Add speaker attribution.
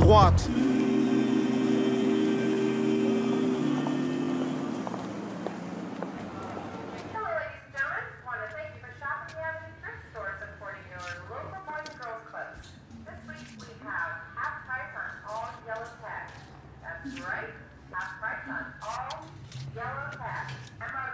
Speaker 1: droite.
Speaker 2: That's right. Half price on all yellow tabs.